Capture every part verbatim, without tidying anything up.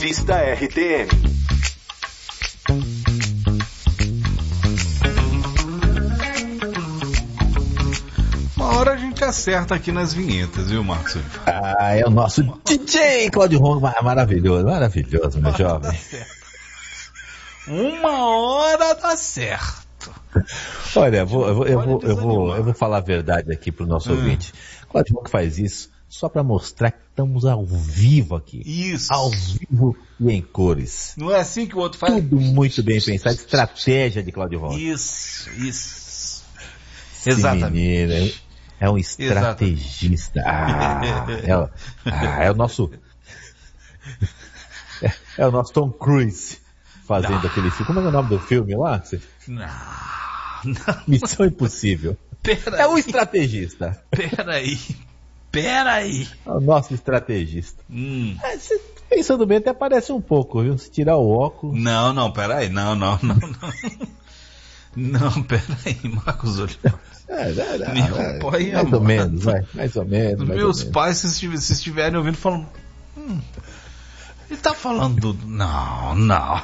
Pista R T M. Uma hora a gente acerta aqui nas vinhetas, viu, Marcos? Ah, é o nosso D J Claudio Ronco, maravilhoso, maravilhoso, meu jovem. Uma hora dá certo. Olha, eu vou, eu vou, eu vou, eu vou, eu vou falar a verdade aqui pro nosso hum. ouvinte. Claudio Ronco faz isso só para mostrar que estamos ao vivo aqui. Isso. Ao vivo e em cores. Não é assim que o outro faz? Tudo muito bem pensado, estratégia de Claudio Ronco. Isso, isso. Esse Exatamente. Menino é um estrategista. Ah, é, o, ah, é o nosso... É, é o nosso Tom Cruise fazendo não. aquele filme. Como é o nome do filme lá? Não, não. Missão Impossível. Pera é o aí. estrategista. Peraí. Peraí. É o nosso estrategista. Hum. É, cê, pensando bem, até parece um pouco, viu? Se tirar o óculos. Não, não, peraí. Não, não, não, não. Não, peraí, Marcos Oliveira. É, é, é, Meu é, pai é mais amado. ou menos, vai. Mais ou menos. Os mais meus ou menos. pais, se estiverem ouvindo, falam... Hum, ele tá falando... Do... Não, não,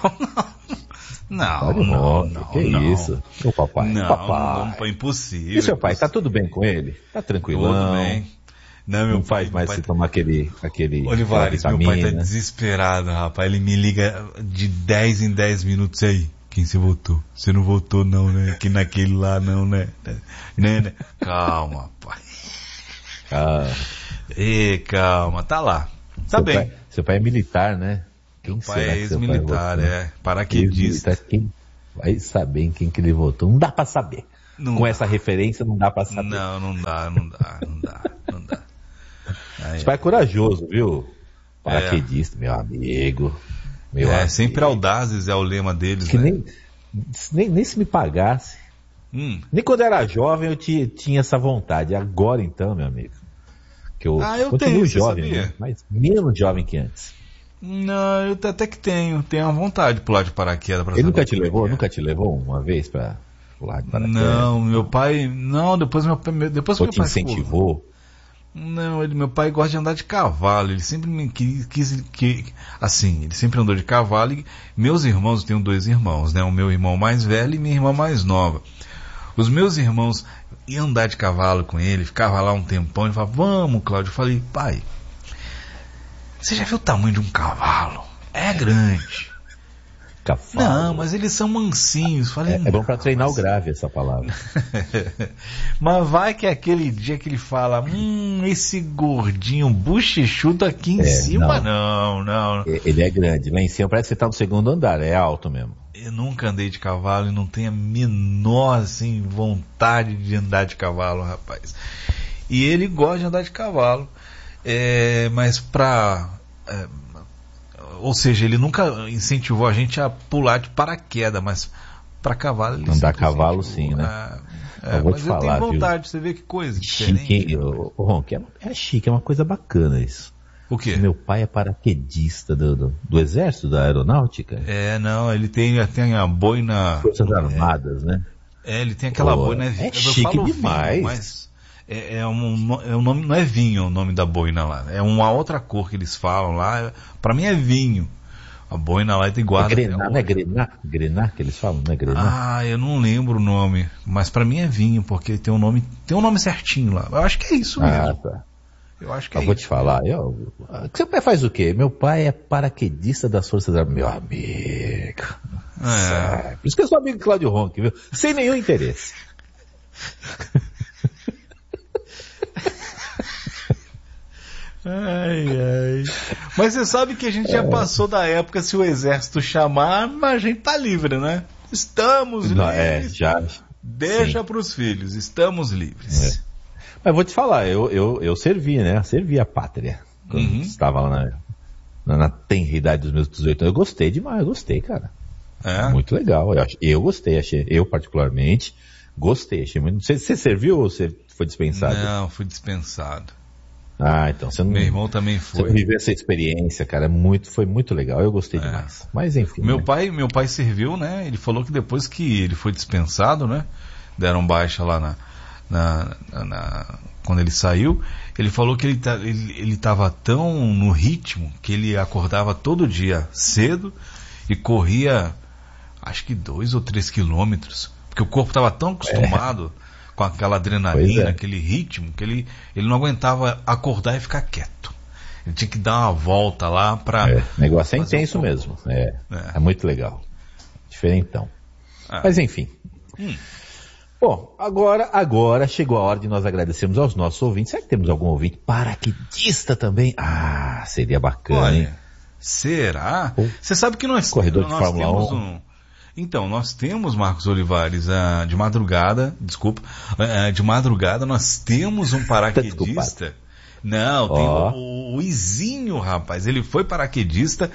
não. Não, não, não. Que não. isso? Meu papai. Não, papai. não, é impossível. E seu pai, tá tudo bem com ele? Tá tranquilão? Tudo bem. Não, meu não faz pai, mais se tá... tomar aquele... aquele Olivares, meu pai tá desesperado, rapaz. Ele me liga de dez em dez minutos aí. Quem você votou? Você não votou não, né? Que naquele lá não, né? né, né? Calma, pai. Ah. E calma, tá lá. Tá seu bem. Pai, seu pai é militar, né? Quem meu pai é ex-militar, é. Paraquedista. Quem vai saber em quem que ele votou? Não dá pra saber. Não Com dá. essa referência não dá pra saber. Não, não dá, não dá, não dá, não dá. Aí, seu pai é corajoso, viu? Paraquedista, é. meu amigo. Meu é, amigo. sempre audazes é o lema deles, que né? Nem, nem, nem se me pagasse. Hum. Nem quando eu era jovem eu tinha, tinha essa vontade. Agora então, meu amigo. Que eu, ah, eu continuo tenho, jovem, né? Mas menos jovem que antes. Não, eu até que tenho. Tenho uma vontade de pular de paraquedas. Pra Ele nunca te é levou? é. Nunca te levou uma vez pra pular de paraquedas? Não, meu pai... Não, depois meu pai... Depois Ou meu te pai incentivou? Ficou, não, ele, meu pai gosta de andar de cavalo. Ele sempre me quis... quis que, assim, ele sempre andou de cavalo. E meus irmãos, eu tenho dois irmãos, né? O meu irmão mais velho e minha irmã mais nova. Os meus irmãos iam andar de cavalo com ele, ficava lá um tempão, ele falava, vamos, Cláudio. Eu falei, pai, você já viu o tamanho de um cavalo? É grande. Cavalo. Não, mas eles são mansinhos. Falei, é, é bom pra treinar mas... o grave essa palavra. Mas vai que é aquele dia que ele fala, hum, esse gordinho bochechudo aqui em é, cima, não. não, não. Ele é grande, lá em cima parece que você tá no segundo andar, é alto mesmo. Eu nunca andei de cavalo e não tenho a menor, assim, vontade de andar de cavalo, rapaz. E ele gosta de andar de cavalo, é, mas pra... É, ou seja, ele nunca incentivou a gente a pular de paraquedas, mas pra cavalo ele andar cavalo sim, né? É, eu vou mas te eu falar, tenho vontade, viu? Você vê que coisa chique, o, o Ronque, é, é chique, é uma coisa bacana isso. O quê? Meu pai é paraquedista do, do, do exército, da aeronáutica. É, não, ele tem, tem a boina... Forças Armadas, é, né? É, ele tem aquela Pô, boina... É eu chique falo demais. Vinho, mas é, é, um, é um nome, não é vinho o nome da boina lá. É uma outra cor que eles falam lá. Pra mim é vinho. A boina lá tem guarda. É grená, não é grená? Grená que eles falam, não é grená? Ah, eu não lembro o nome. Mas pra mim é vinho, porque tem um nome, tem um nome certinho lá. Eu acho que é isso mesmo. Ah, tá. Eu acho que eu é vou isso. te falar. Eu, seu pai faz o quê? Meu pai é paraquedista das Forças Armadas. Meu amigo. É. Por isso que eu sou amigo do Claudio Ronco, viu? Sem nenhum interesse. Ai, ai. Mas você sabe que a gente já passou da época, se o exército chamar, mas a gente tá livre, né? Estamos Não, livres. É, já. Deixa pros filhos, estamos livres. É. Mas vou te falar, eu, eu, eu servi, né? Eu servi a pátria. Quando uhum. estava lá na, na, na tenridade dos meus dezoito anos. Eu gostei demais, eu gostei, cara. É? Muito legal. Eu, eu gostei, achei, eu particularmente gostei. Achei muito... Você, você serviu ou você foi dispensado? Não, fui dispensado. Ah, então você não... Meu irmão também foi. Você viveu essa experiência, cara, muito, foi muito legal, eu gostei é. demais. Mas enfim. Meu né? pai, meu pai serviu, né? Ele falou que depois que ele foi dispensado, né? Deram baixa lá na, na, na, na quando ele saiu, ele falou que ele tá, ele estava tão no ritmo que ele acordava todo dia cedo e corria, acho que dois ou três quilômetros, porque o corpo estava tão acostumado é. com aquela adrenalina, é. aquele ritmo, que ele, ele não aguentava acordar e ficar quieto. Ele tinha que dar uma volta lá para... É, o negócio é intenso um mesmo, é, é. é muito legal, diferentão. Ah. Mas enfim... Hum. Bom, agora, agora chegou a hora de nós agradecermos aos nossos ouvintes. Será que temos algum ouvinte paraquedista também? Ah, seria bacana, Olha, hein? Será? Você sabe que nós, corredor de nós Fórmula temos um. um... Então, nós temos, Marcos Olivares, uh, de madrugada, desculpa, uh, de madrugada nós temos um paraquedista. Não, oh. tem o, o, o Izinho, rapaz. Ele foi paraquedista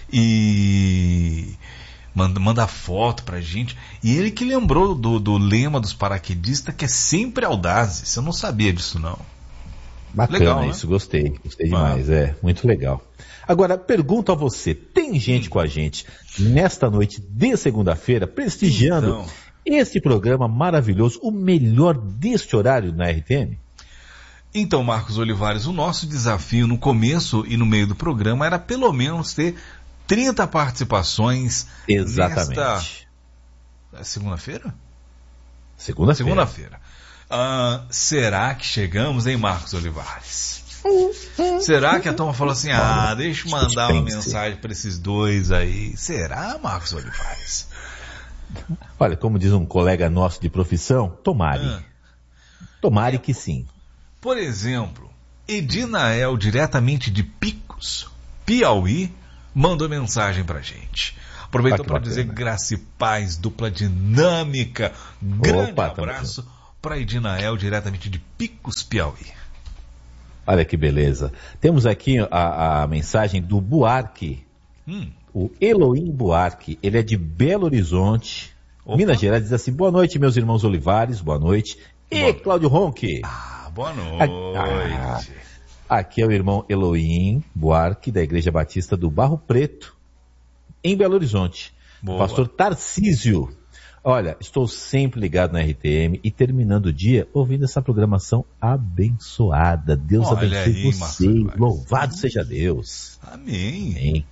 e... Manda, manda foto pra gente. E ele que lembrou do, do lema dos paraquedistas, que é sempre audazes. Eu não sabia disso, não. Bacana, legal, isso, né? gostei. Gostei demais, ah. é, muito legal. Agora, pergunto a você, tem gente hum. com a gente nesta noite de segunda-feira, prestigiando então. este programa maravilhoso, o melhor deste horário na R T M? Então, Marcos Olivares, o nosso desafio no começo e no meio do programa era pelo menos ter trinta participações. Exatamente. Nesta... Segunda-feira? Segunda-feira. Segunda-feira. Uh, será que chegamos, hein, Marcos Olivares? Será que a turma falou assim, ah, deixa eu mandar uma mensagem para esses dois aí. Será, Marcos Olivares? Olha, como diz um colega nosso de profissão, tomare. Ah. Tomare que sim. Por exemplo, Edinael, diretamente de Picos, Piauí, mandou mensagem pra gente. Aproveitou para dizer graça e paz, dupla dinâmica. Grande Opa, abraço para Edinael, diretamente de Picos, Piauí. Olha que beleza. Temos aqui a, a mensagem do Buarque. Hum. O Elohim Buarque. Ele é de Belo Horizonte, Opa. Minas Gerais. Diz assim, boa noite, meus irmãos Olivares. Boa noite. E boa Cláudio Ronque. Ah, boa noite. Ah, Aqui é o irmão Elohim Buarque, da Igreja Batista do Barro Preto, em Belo Horizonte. Boa. Pastor Tarcísio. Olha, estou sempre ligado na R T M e terminando o dia ouvindo essa programação abençoada. Deus Olha abençoe aí, vocês. Louvado seja Deus. Amém. Amém.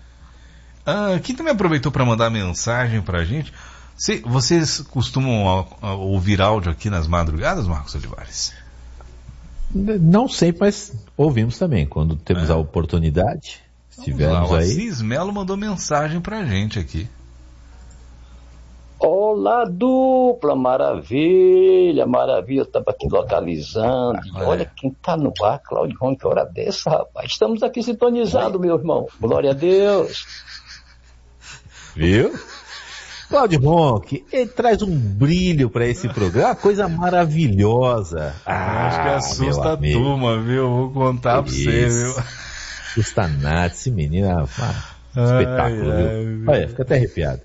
Ah, quem também aproveitou para mandar mensagem para a gente? Se, vocês costumam a, a, ouvir áudio aqui nas madrugadas, Marcos Olivares? Não sempre, mas ouvimos também, quando temos é. a oportunidade. Estivermos lá, o aí. Assis Melo mandou mensagem pra gente aqui. Olá, dupla, maravilha, maravilha, eu estava aqui localizando. Olha. Olha quem está no ar, Cláudio Ron, que hora dessa, rapaz. Estamos aqui sintonizados, meu irmão. Glória a Deus. Viu? Cláudio Ronque, ele traz um brilho para esse programa, coisa maravilhosa. Ah, acho que assusta a turma, viu? Vou contar para você, viu? Assusta nada, esse menino é um espetáculo, ai, ai, viu? Olha, fica até arrepiado.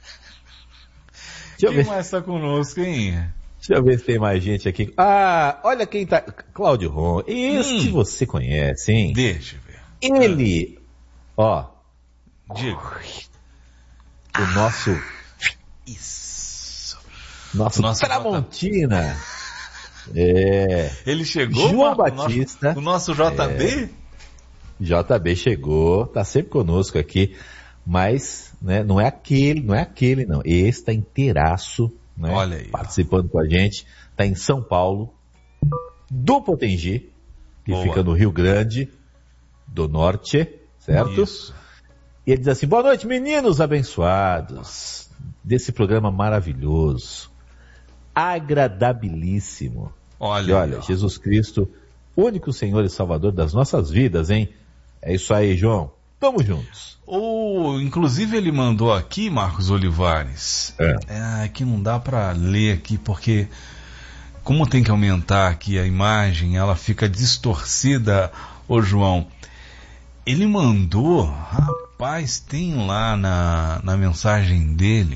Deixa quem mais está conosco, hein? Deixa eu ver se tem mais gente aqui. Ah, olha quem tá... Cláudio Ronque, esse hum. você conhece, hein? Deixa eu ver. Ele, ó... Diga. O nosso... Isso. Nosso, Nosso Tramontina. J... É. Ele chegou, João Batista. O nosso, o nosso J B? É. J B chegou, tá sempre conosco aqui, mas né, não é aquele, não é aquele não. Esse tá inteiraço, né? Olha aí, participando ó. com a gente. Tá em São Paulo, do Potengi, que Boa. fica no Rio Grande do Norte, certo? Isso. E ele diz assim, boa noite, meninos abençoados desse programa maravilhoso, agradabilíssimo. Olha, e olha, Jesus Cristo, único Senhor e Salvador das nossas vidas, hein? É isso aí, João. Tamo juntos. Oh, inclusive ele mandou aqui, Marcos Olivares, é. É, que não dá para ler aqui, porque como tem que aumentar aqui a imagem, ela fica distorcida, ô João. Ele mandou, rapaz, tem lá na, na mensagem dele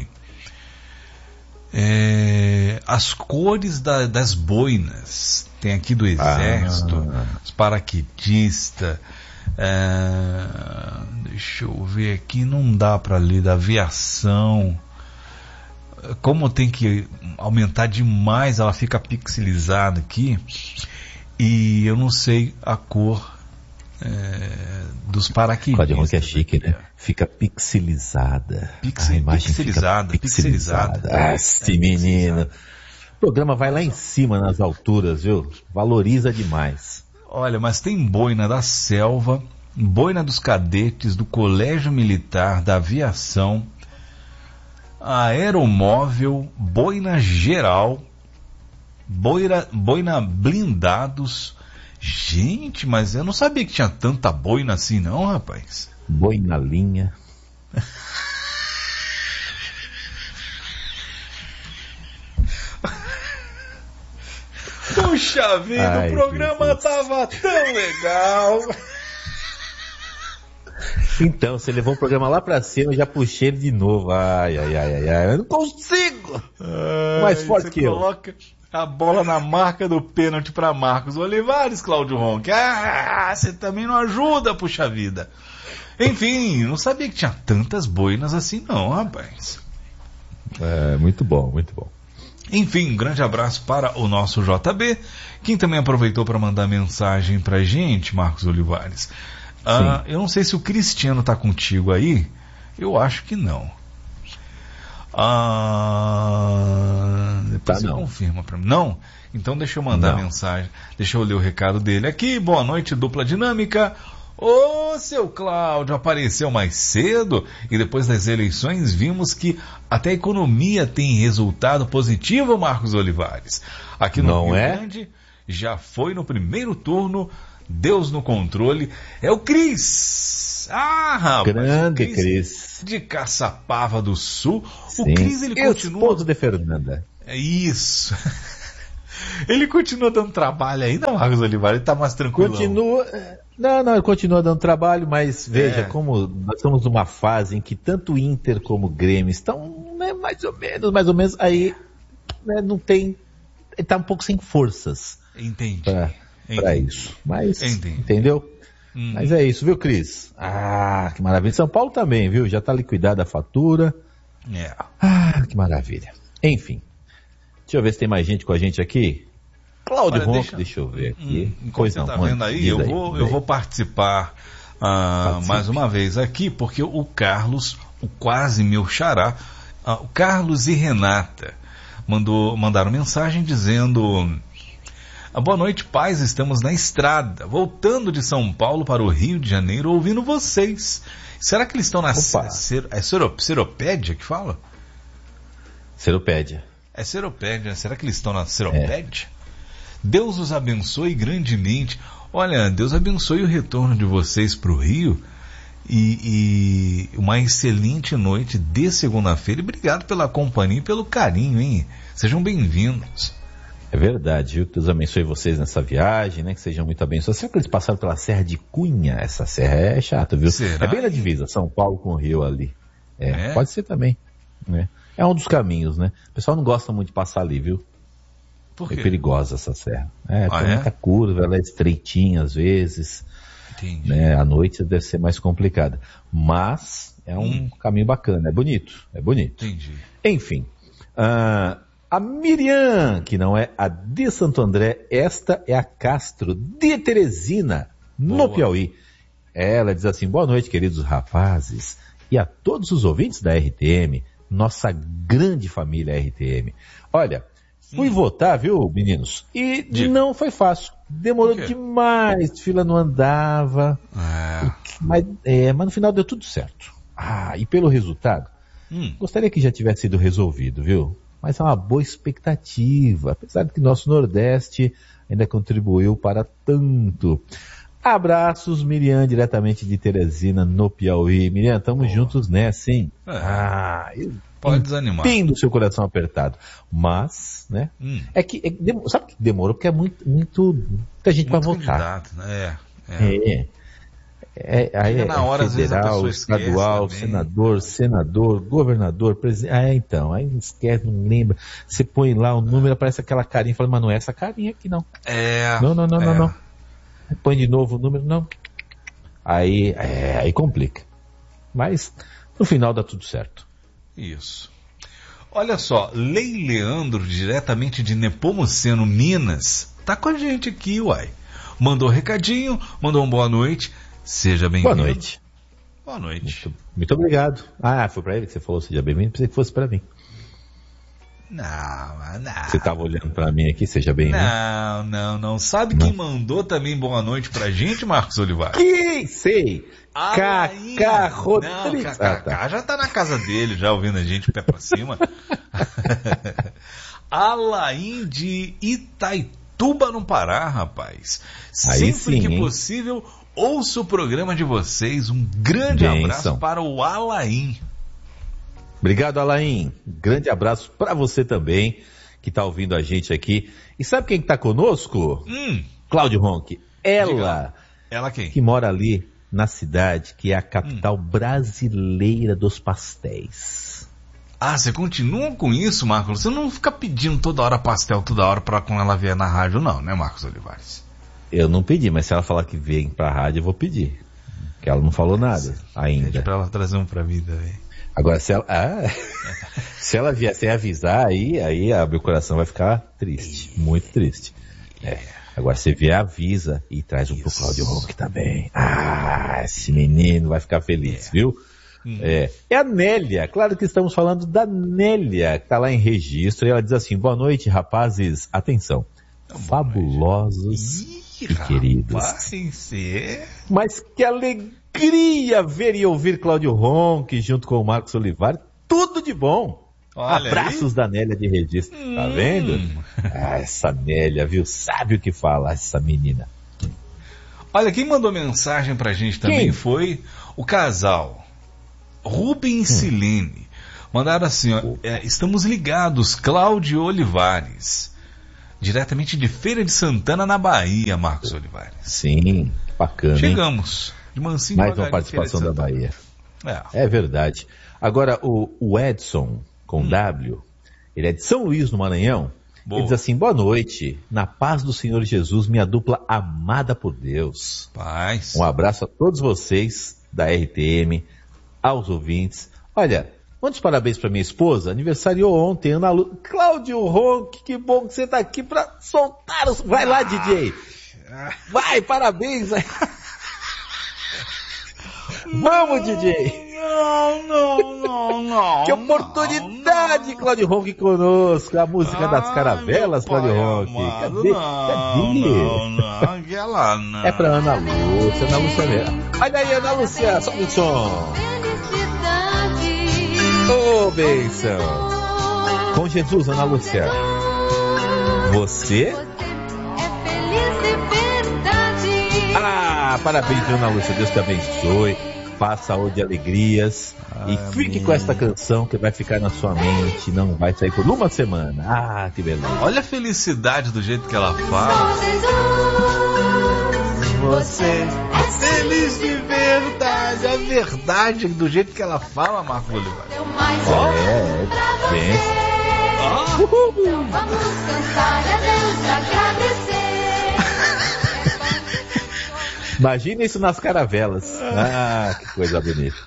é, as cores da, das boinas. Tem aqui do exército, ah. os paraquedistas. É, deixa eu ver aqui, não dá para ler, da aviação. Como tem que aumentar demais, ela fica pixelizada aqui. e eu não sei a cor é, dos paraquedistas. Cláudio Ronco é chique, né? Fica pixelizada. Pixel, a imagem pixelizada, fica pixelizada. pixelizada. Ah, esse é, menino. O programa vai lá em cima nas alturas, viu? Valoriza demais. Olha, mas tem boina da selva, boina dos cadetes, do colégio militar, da aviação, aeromóvel, boina geral, boina, boina blindados. Gente, mas eu não sabia que tinha tanta boina assim não, rapaz. Boina linha. Puxa vida, ai, o programa Jesus. Tava tão legal. Então, você levou o programa lá pra cima, eu já puxei ele de novo. Ai, ai, ai, ai, ai. Eu não consigo. Ai, mais forte que eu. Coloca a bola na marca do pênalti pra Marcos Olivares, Cláudio Ronco. Ah, você também não ajuda, puxa vida. Enfim, não sabia que tinha tantas boinas assim não, rapaz. É, muito bom, muito bom. Enfim, um grande abraço para o nosso J B, quem também aproveitou para mandar mensagem pra gente, Marcos Olivares. Ah, eu não sei se o Cristiano tá contigo aí, eu acho que não. Ah, depois tá, você não. Confirma para mim. Não? Então deixa eu mandar não. a mensagem, deixa eu ler o recado dele aqui. Boa noite, dupla dinâmica. Ô, seu Cláudio, apareceu mais cedo e depois das eleições vimos que até a economia tem resultado positivo, Marcos Olivares. Aqui no Não Rio é? Grande já foi no primeiro turno, Deus no controle. É o Cris. Ah, rapaz. Grande Cris. Cris. De Caçapava do Sul. Sim. O Cris, ele continua... Esposo de Fernanda. É isso. Ele continua dando trabalho ainda, Marcos Olivares? Ele tá mais tranquilo? Continua... Não, não, ele continua dando trabalho, mas veja, é. como nós estamos numa fase em que tanto o Inter como o Grêmio estão, né, mais ou menos, mais ou menos, aí né, não tem, ele está um pouco sem forças. Entendi. Para isso. Mas, Entendi. entendeu? Hum. Mas é isso, viu, Cris? Ah, que maravilha. São Paulo também, viu? Já está liquidada a fatura. É. Ah, que maravilha. Enfim, deixa eu ver se tem mais gente com a gente aqui. Cláudio Ronco, deixa... deixa eu ver aqui. Hum, pois você não, tá vendo aí, eu, aí, vou, eu vou participar uh, mais uma vez aqui, porque o Carlos, o quase meu xará, uh, o Carlos e Renata mandou, mandaram mensagem dizendo: boa noite, paz, estamos na estrada, voltando de São Paulo para o Rio de Janeiro, ouvindo vocês. Será que eles estão na ser, é serop, Seropédia que fala? Seropédia. É Seropédia, será que eles estão na Seropédia? É. Deus os abençoe grandemente. Olha, Deus abençoe o retorno de vocês para o Rio e, e uma excelente noite de segunda-feira. E obrigado pela companhia e pelo carinho, hein? Sejam bem-vindos. É verdade, viu? Deus abençoe vocês nessa viagem, né? Que sejam muito abençoados. Será que eles passaram pela Serra de Cunha? Essa serra é chata, viu? Será? É bem na divisa, São Paulo com o Rio ali. É, é? Pode ser também. Né? É um dos caminhos, né? O pessoal não gosta muito de passar ali, viu? Por quê? É perigosa essa serra. É, ah, tem é? muita curva, ela é estreitinha às vezes. Entendi. Né? À noite deve ser mais complicada. Mas é um hum. caminho bacana, é bonito. É bonito. Entendi. Enfim. Uh, a Miriam, que não é a de Santo André, esta é a Castro de Teresina, Boa. no Piauí. Ela diz assim: boa noite, queridos rapazes, e a todos os ouvintes da R T M, nossa grande família R T M. Olha, fui hum. votar, viu, meninos? E Digo. não foi fácil. Demorou demais, fila não andava. É. Mas, é, mas no final deu tudo certo. Ah, e pelo resultado, hum. gostaria que já tivesse sido resolvido, viu? Mas é uma boa expectativa, apesar de que nosso Nordeste ainda contribuiu para tanto. Abraços, Miriam, diretamente de Teresina, no Piauí. Miriam, estamos juntos nessa, hein? É. Ah, eu Pode desanimar. Entendo o seu coração apertado. Mas, né? Hum. É que, é, sabe que demorou? Porque é muito, muito muita gente para votar. Né? É, é. é. É, aí é, na hora, é federal, estadual, senador, senador, governador, presidente. Ah, é, então, aí não esquece, não lembra. Você põe lá o número, aparece aquela carinha, fala, mas não é essa carinha aqui, não. É. Não, não, não, é. não, não. Põe de novo o número, não. Aí, é, aí complica. Mas, no final dá tudo certo. Isso. Olha só, Lei Leandro, diretamente de Nepomuceno, Minas, tá com a gente aqui, uai. Mandou recadinho, mandou uma boa noite. Seja bem-vindo. Boa noite. Boa noite. Muito, muito obrigado. Ah, foi pra ele que você falou, seja bem-vindo. Pensei que fosse pra mim. Não, não. Você tava olhando pra mim aqui, seja bem-vindo. Não, não, não. Sabe não. quem mandou também boa noite pra gente, Marcos Olivar? Quem? Sei. Cacá Rodrigues. Não, Cacá ah, tá. já tá na casa dele, já ouvindo a gente pé pra cima. Alain de Itaituba, no Pará, rapaz. Aí Sempre sim, que hein? possível, ouço o programa de vocês. Um grande Benção. abraço para o Alain. Obrigado, Alain. Grande abraço para você também, que está ouvindo a gente aqui. E sabe quem está conosco? Hum. Cláudio Ronck. Ela, Diga. Ela quem? Que mora ali na cidade, que é a capital hum. brasileira dos pastéis. Ah, você continua com isso, Marcos? Você não fica pedindo toda hora pastel, toda hora, para quando ela vier na rádio, não, né, Marcos Olivares? Eu não pedi, mas se ela falar que vem pra rádio, eu vou pedir. Porque ela não falou nada ainda. Pede pra ela trazer um pra mim também. Agora, se ela, ah, se ela vier sem avisar, aí, aí a, meu coração vai ficar triste, muito triste. É. Agora, se vier, avisa e traz um pro Cláudio Ronck também. Ah, esse menino vai ficar feliz, é. viu? Hum. É. É a Nélia, claro que estamos falando da Nélia, que tá lá em registro, e ela diz assim, boa noite, rapazes, atenção, boa fabulosos Ih, e queridos. Rapaz, mas que alegria! Queria ver e ouvir Cláudio Ronck junto com o Marcos Olivar. Tudo de bom. Olha Abraços aí. Da Nélia de registro. Hum. Tá vendo? Ah, essa Nélia, viu? Sabe o que fala, essa menina. Olha, quem mandou mensagem pra gente também quem? Foi o casal Rubem e hum. Silene. Mandaram assim, ó, é, estamos ligados, Cláudio Olivares. Diretamente de Feira de Santana, na Bahia, Marcos Olivares. Sim, bacana. Chegamos. Hein? De mansinho, mais uma participação da Bahia. É. é verdade. Agora, o, o Edson, com hum. W, ele é de São Luís, no Maranhão. Boa. Ele diz assim, boa noite, na paz do Senhor Jesus, minha dupla amada por Deus. Paz. Um abraço a todos vocês da R T M, aos ouvintes. Olha, muitos parabéns para minha esposa, aniversariou ontem, Ana Lu... Cláudio Ronck, que bom que você tá aqui para soltar os... Vai lá, D J. Vai, parabéns. Vamos, D J! Não, não, não, não. Que oportunidade, não, Cláudio Ronck conosco. A música Ai, das caravelas, Cláudio Ronck. Cadê? Não, Cadê? Não, não, aquela não. É pra Ana Lúcia, Ana Lúcia mesmo. Olha aí, Ana Lúcia, sobe o som. Ô, oh, bênção. Com Jesus, Ana Lúcia. Você? Ah, parabéns, Ana Lúcia. Deus te abençoe. Paz, saúde e alegrias. Amém. E fique com esta canção que vai ficar na sua mente. Não vai sair por uma semana. Ah, que beleza. Olha a felicidade do jeito que ela fala. Você é feliz de verdade. É verdade do jeito que ela fala, Marcos Olivar. Oh. É, é. Bem. Oh. Vamos cantar a Deus e agradecer. Imagina isso nas caravelas. Ah, que coisa bonita.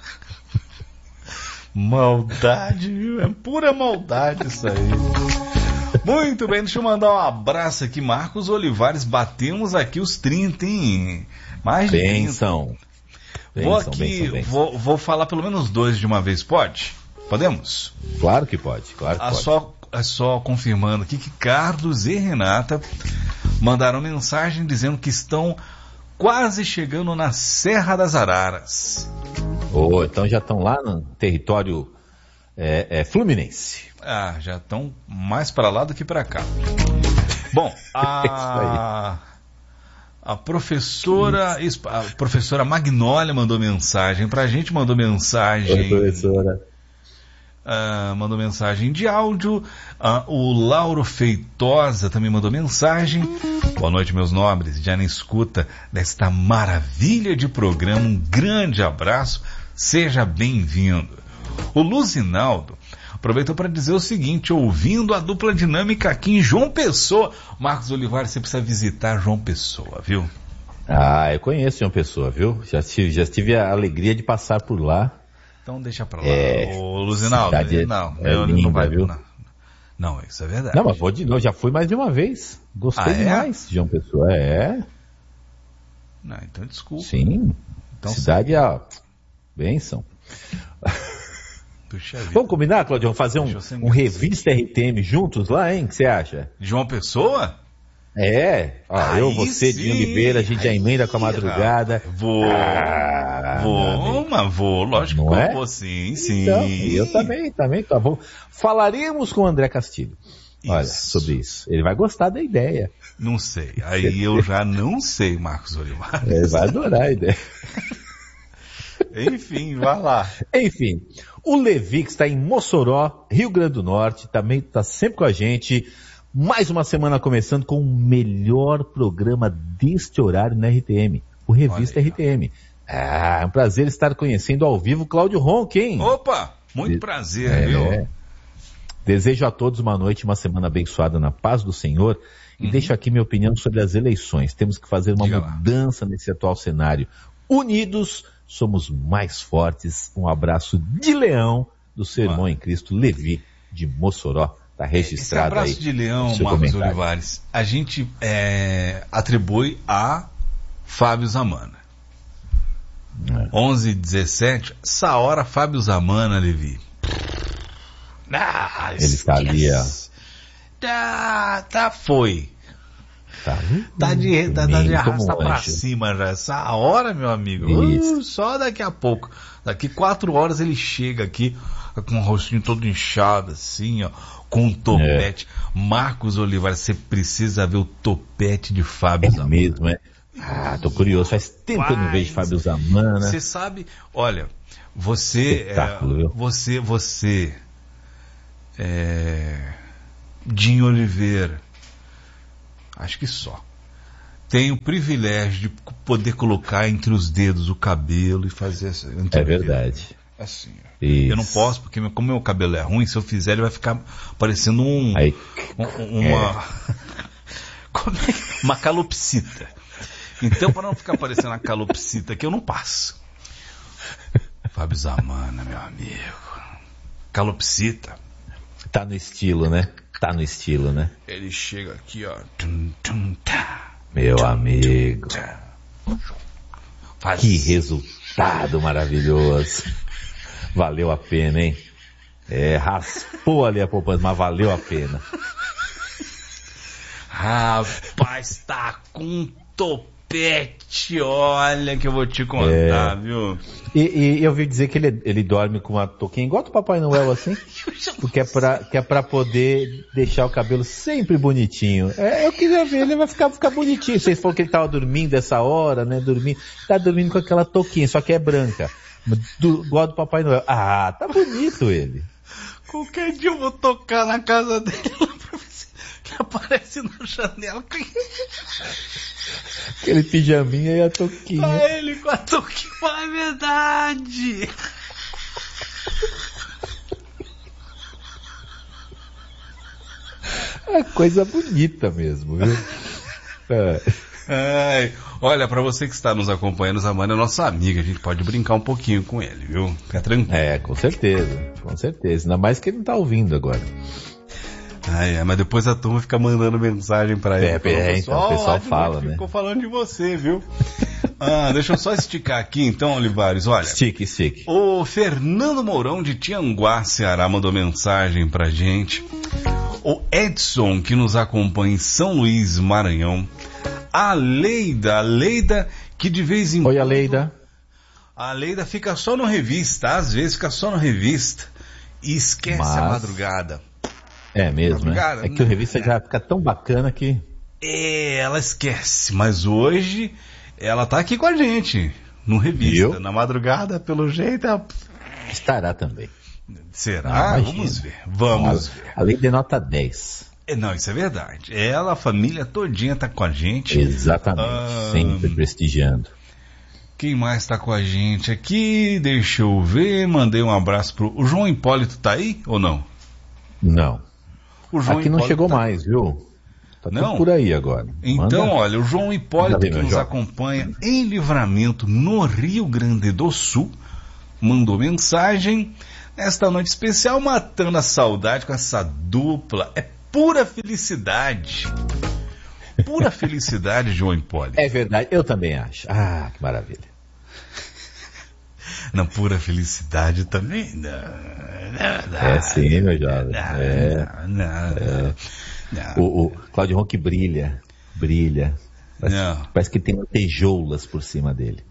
Maldade, viu? É pura maldade isso aí. Muito bem, deixa eu mandar um abraço aqui. Marcos Olivares, batemos aqui os trinta, hein? Mais de Benção. trinta. Vou Benção, aqui, benção, benção. Vou, vou falar pelo menos dois de uma vez, pode? Podemos? Claro que pode, claro que ah, pode. Só, é só confirmando aqui que Carlos e Renata mandaram mensagem dizendo que estão quase chegando na Serra das Araras. Oh, então já estão lá no território é, é, fluminense. Ah, já estão mais para lá do que para cá. Bom, a, a professora a professora Magnólia mandou mensagem pra gente, mandou mensagem... Oi, professora. Uh, mandou mensagem de áudio. Uh, o Lauro Feitosa também mandou mensagem. Boa noite, meus nobres. Já na escuta desta maravilha de programa. Um grande abraço. Seja bem-vindo. O Luzinaldo aproveitou para dizer o seguinte: ouvindo a dupla dinâmica aqui em João Pessoa. Marcos Olivares, você precisa visitar João Pessoa, viu? Ah, eu conheço João Pessoa, viu? Já tive, já tive a alegria de passar por lá. Então deixa pra lá. É, o Luzinaldo, é, não, é eu, linda, não vai, viu? Não, Não, isso é verdade. Não, mas vou de novo, já fui mais de uma vez. Gostei Ah, é? demais, João Pessoa. É. Não, então desculpa. Sim. Então, Cidade, ó, bênção. Puxa vida. Vamos combinar, Claudião, fazer um, Deixa eu ser um muito revista R T M juntos lá, hein? O que você acha? João Pessoa? É. Ó, Aí eu, você, sim. Dinho Oliveira, a gente já emenda com a madrugada. Vou. Ah, meu vou, amigo. mas vou. Lógico Não que eu é? vou, sim, sim. Então, eu também, também. Tá bom. Falaremos com o André Castilho. Olha, Isso. sobre isso. Ele vai gostar da ideia. Não sei. Aí eu já não sei, Marcos Olivares. Ele vai adorar a ideia. Enfim, vai lá. Enfim, o Levi, que está em Mossoró, Rio Grande do Norte, também está sempre com a gente. Mais uma semana começando com o melhor programa deste horário na R T M, o Revista Olha aí, R T M. Ah, é um prazer estar conhecendo ao vivo Cláudio Ronck, hein? Opa, muito prazer, É. viu? Desejo a todos uma noite, uma semana abençoada na paz do Senhor. E Uhum. deixo aqui minha opinião sobre as eleições. Temos que fazer uma Diga lá. mudança nesse atual cenário. Unidos, somos mais fortes. Um abraço de leão do seu irmão em Cristo, Levi, de Mossoró. Está Esse registrado aí. abraço de leão, o seu Marcos comentário. Olivares, a gente é, atribui a Fábio Zamana. É. onze e dezessete, essa hora Fábio Zamana, Levi. Ah, Ele tá ali, ó. Tá, tá, foi. Tá, Tá de, tá, tá de Domingo, arrasta como pra anjo. cima já. Essa hora, meu amigo. Isso. Uh, só daqui a pouco. Daqui quatro horas ele chega aqui com o rostinho todo inchado, assim, ó. Com um topete. É. Marcos Oliveira, você precisa ver o topete de Fábio É Zamana. mesmo, é? Ah, tô curioso. Faz tempo que eu não vejo Fábio Zamana. Você sabe, olha, você, Espetáculo, é, viu? você, você, é, Dinho Oliveira, acho que só, tem o privilégio de poder colocar entre os dedos o cabelo e fazer essa. É verdade. Assim, ó. Isso. Eu não posso, porque meu- como meu cabelo é ruim, se eu fizer ele vai ficar parecendo um, Aí, um- uma, como é que- uma calopsita. Então, para não ficar parecendo uma calopsita aqui, eu não passo. Fábio Zamana, meu amigo. Calopsita. tá no estilo, né? Tá no estilo, né? Ele chega aqui, ó. Tum, tum, tá, Meu amigo. tá. Faz... Que resultado maravilhoso. Valeu a pena, hein? É, raspou ali a poupança, mas valeu a pena. Rapaz, tá com um topete, olha que eu vou te contar, É. viu? E, e eu ouvi dizer que ele, ele dorme com uma touquinha igual do Papai Noel, assim, porque é pra, que é pra poder deixar o cabelo sempre bonitinho. É, eu queria ver, ele vai ficar, ficar bonitinho. Vocês falaram que ele tava dormindo essa hora, né? Dormindo, tá dormindo com aquela touquinha, só que é branca. Do, igual do Papai Noel. Ah, tá bonito ele. Qualquer dia eu vou tocar na casa dele lá pra ver se ele aparece na janela. Aquele pijaminha e a touquinha. Tá ele com a touquinha, é verdade. É coisa bonita mesmo, viu? É. Ai, olha, pra você que está nos acompanhando, Zamana é nossa amiga, a gente pode brincar um pouquinho com ele, viu? Fica tranquilo. É, com certeza, com certeza. Ainda mais que ele não tá ouvindo agora. Ai, é, mas depois a turma fica mandando mensagem pra ele. É, Falando, é, então, o pessoal "Ó, Adilson fala, né?" Ficou falando de você, viu? Ah, deixa eu só esticar aqui então, Olivares, olha. Stick, stick. O Fernando Mourão de Tianguá, Ceará, mandou mensagem pra gente. O Edson, que nos acompanha em São Luís, Maranhão. A Leida, a Leida, que de vez em Oi, a Leida. A Leida fica só no revista, às vezes fica só no revista e esquece Mas- a madrugada. É mesmo, né? Madrugada, É que o né? revista já fica tão bacana que... É, ela esquece, mas hoje ela tá aqui com a gente, no revista. Viu? Na madrugada, pelo jeito, ela... Estará também. será? Ah, imagina. Vamos ver, vamos ver. A Leida é nota dez. É, não, isso é verdade. Ela, a família todinha tá com a gente. Exatamente. Ah, Sempre prestigiando. Quem mais tá com a gente aqui? Deixa eu ver, mandei um abraço pro... O João Hipólito tá aí ou não? Não. O João Aqui não Hipólito chegou tá... mais, viu? Tá Não? tudo por aí agora. Então, Manda. olha, o João Hipólito Manda ver, que meu nos João. acompanha em Livramento, no Rio Grande do Sul, mandou mensagem. esta noite especial, matando a saudade com essa dupla. É pura felicidade. Pura felicidade, João Empoli. É verdade, eu também acho. Ah, que maravilha. Não, pura felicidade também. Não, não, não, é sim, meu jovem. Não, é, não, não, é. não. O, o Cláudio Ronck brilha, brilha. Parece, parece que tem tejoulas por cima dele.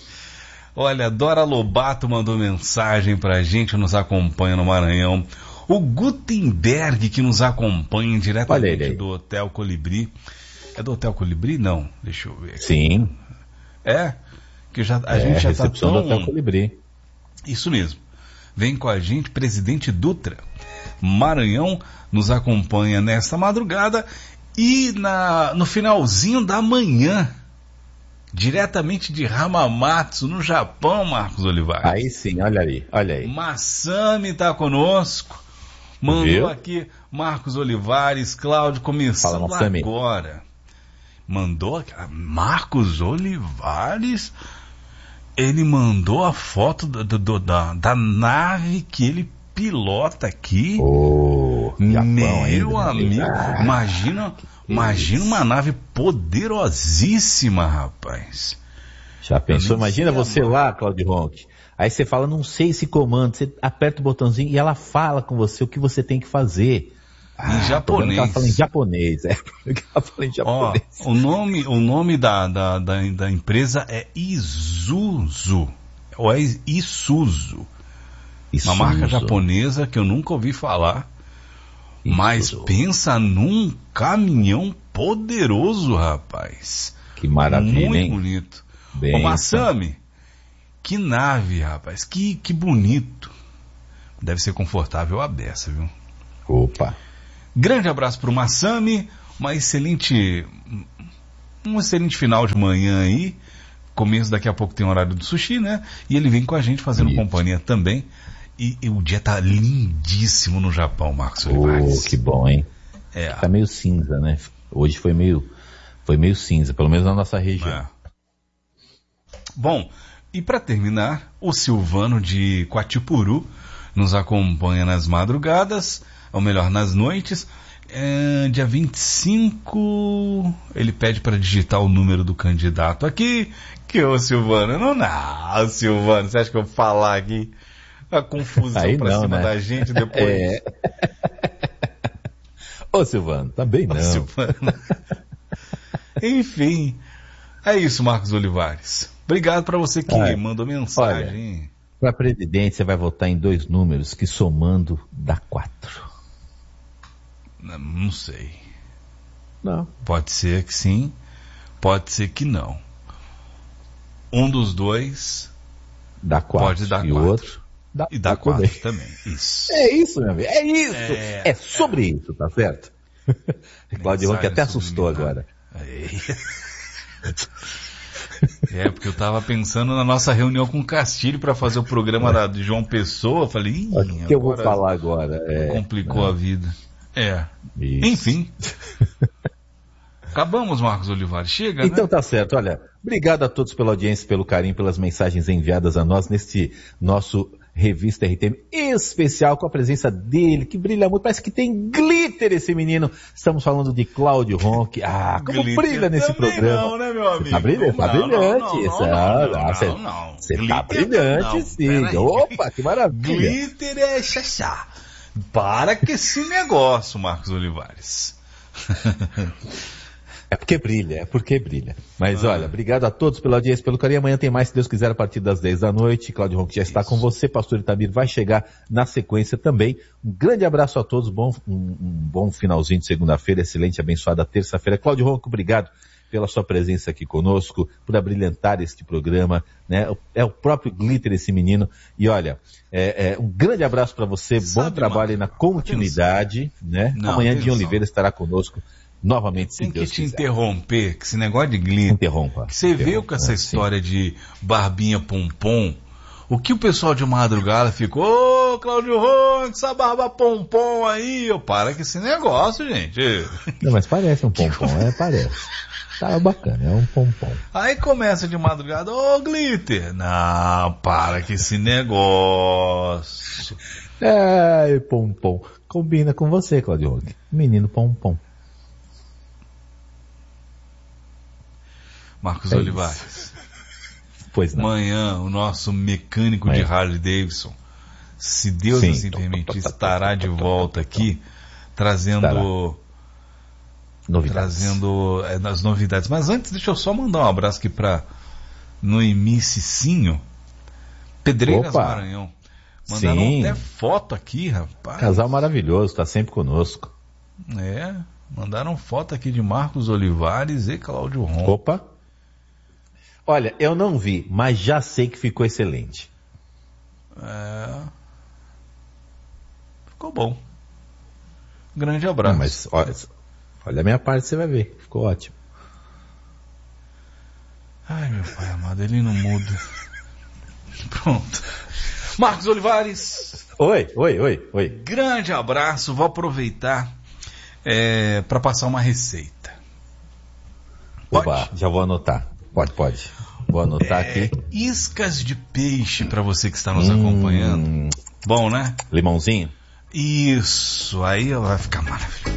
Olha, Dora Lobato mandou mensagem pra gente, nos acompanha no Maranhão. O Gutenberg, que nos acompanha diretamente do Hotel Colibri. É do Hotel Colibri? Não, deixa eu ver aqui. Sim. É? Que já, a é, gente já tá tão... do Hotel Colibri. Isso mesmo. Vem com a gente, Presidente Dutra. Maranhão nos acompanha nesta madrugada e na, no finalzinho da manhã, diretamente de Hamamatsu, no Japão, Marcos Olivares. Aí sim, olha aí, olha aí. Massami está conosco. Mandou Viu? Aqui Marcos Olivares, Cláudio, começando Fala, agora. Mandou aqui, Marcos Olivares, ele mandou a foto do, do, da, da nave que ele pilota aqui. Oh, Japão, meu ainda, amigo, ah, imagina, imagina uma nave poderosíssima, rapaz. Já pensou? Imagina você lá, Cláudio Ronck. Aí você fala, não sei esse comando, você aperta o botãozinho e ela fala com você o que você tem que fazer. Em ah, japonês. Ela fala em japonês, é. Ela fala em japonês. Ó, o nome, o nome da, da, da, da empresa é Isuzu. Ou é Isuzu. Isuzu. Uma marca japonesa que eu nunca ouvi falar. Isuzu. Mas pensa num caminhão poderoso, rapaz. Que maravilha, Muito hein? bonito. Bem, Ô, Massami, que nave, rapaz. Que, que bonito. Deve ser confortável a beça, viu? Opa. Grande abraço para o Massami, uma excelente, um excelente final de manhã aí, começo daqui a pouco tem horário do sushi, né? E ele vem com a gente fazendo Isso. companhia também, e, e o dia tá lindíssimo no Japão, Marcos Olivares. Oh, que bom, hein? É. Tá meio cinza, né? Hoje foi meio, foi meio cinza, pelo menos na nossa região. É. Bom, e para terminar, o Silvano de Quatipuru nos acompanha nas madrugadas, ou melhor, nas noites. É, dia vinte e cinco, ele pede para digitar o número do candidato aqui, que o Silvano, não, não, Silvano, você acha que eu vou falar aqui a confusão Aí pra não, cima né? da gente depois? É. Ô Silvano, também não. Ô, Silvano. Enfim, é isso, Marcos Olivares. Obrigado para você que Ai, mandou mensagem. Para presidente, você vai votar em dois números que somando dá quatro. Não, não sei. Não. Pode ser que sim, pode ser que não. Um dos dois dá quatro. Pode dar e quatro. O outro dá e dá quatro também. Isso. É isso, meu amigo. É isso. É, é sobre é. isso, tá certo? Cláudio Ronck até assustou agora. É, porque eu tava pensando na nossa reunião com o Castilho para fazer o programa é. da, de João Pessoa. Eu falei, Ih, o que, que eu vou falar agora? É, complicou não. a vida. É. Isso. Enfim. Acabamos, Marcos Olivares. Chega, então né? Tá certo. Olha, obrigado a todos pela audiência, pelo carinho, pelas mensagens enviadas a nós neste nosso Revista R T M especial, com a presença dele, que brilha muito. Parece que tem glitter esse menino. Estamos falando de Cláudio Ronck. Ah, como glitter brilha nesse programa. Não, né, meu amigo? Tá brilhante, tá brilhante. Você tá brilhante, sim. Opa, que maravilha. Glitter é chachá. Para com esse negócio, Marcos Olivares. É porque brilha, é porque brilha. Mas ah. olha, obrigado a todos pela audiência, pelo carinho. Amanhã tem mais, se Deus quiser, a partir das dez da noite. Cláudio Ronck já está Isso. com você, Pastor Itamir vai chegar na sequência também. Um grande abraço a todos, bom, um, um bom finalzinho de segunda-feira, excelente, abençoada terça-feira. Cláudio Ronck, obrigado pela sua presença aqui conosco, por abrilhantar este programa, né? É o próprio glitter esse menino. E olha, é, é, um grande abraço para você, Sabe, bom trabalho aí na continuidade, né? Não, Amanhã Dinho Oliveira estará conosco novamente, Tem se Deus que te quiser. interromper, que esse negócio de glitter, Interrompa. que você Interrompa, veio com essa sim. história de barbinha pompom, o que o pessoal de madrugada ficou, ô, Cláudio Ronck, essa barba pompom aí, eu para com esse negócio, gente. Não, mas parece um pompom, é, parece. Tava bacana, é um pompom. Aí começa de madrugada, ô Glitter, não, para com esse negócio. É, pompom. Combina com você, Claudio Roque. Menino pompom. Marcos É Olivares. isso. Pois não. Amanhã, o nosso mecânico Amanhã. de Harley Davidson, se Deus Sim. assim permitir, estará de volta aqui, trazendo... Estará. Novidades. Trazendo é, as novidades. Mas antes, deixa eu só mandar um abraço aqui para Noemi Cicinho, Pedreiras Opa. Maranhão. Mandaram Sim. até foto aqui, rapaz. Casal maravilhoso, tá sempre conosco. É, mandaram foto aqui de Marcos Olivares e Cláudio Ron. Opa. Olha, eu não vi, mas já sei que ficou excelente. É... Ficou bom. Grande abraço. Não, mas olha, olha a minha parte, você vai ver. Ficou ótimo. Ai, meu pai amado, ele não muda. Pronto. Marcos Olivares. Oi, oi, oi, oi. Grande abraço. Vou aproveitar é, para passar uma receita. Pode? Oba, já vou anotar. Pode, pode. Vou anotar É, aqui. iscas de peixe para você que está nos Hum. acompanhando. Bom, né? Limãozinho? Isso. Aí vai ficar maravilhoso.